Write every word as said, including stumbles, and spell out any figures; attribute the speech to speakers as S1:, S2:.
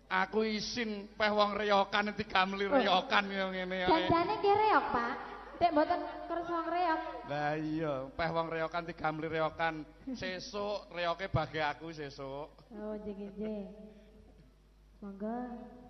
S1: Aku isin peh wong reyokan digamli reyokan yo ngene ae.
S2: Jandane nggih reok, Pak. Nek mboten kersa wong reok.
S1: Lah iya, peh wong reyokan digamli reyokan. Sesuk reyoke bagi aku sesuk.
S2: Oh, nggih nggih. Monggo.